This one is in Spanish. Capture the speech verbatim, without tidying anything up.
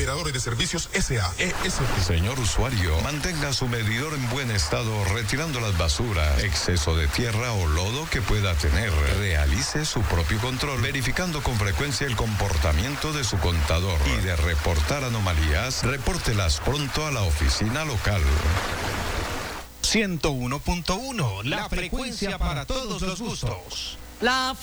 Generadores de Servicios S A E S P. Señor usuario, mantenga su medidor en buen estado retirando las basuras, exceso de tierra o lodo que pueda tener. Realice su propio control, verificando con frecuencia el comportamiento de su contador. Y de reportar anomalías, repórtelas pronto a la oficina local. ciento uno punto uno, la frecuencia para todos los gustos. La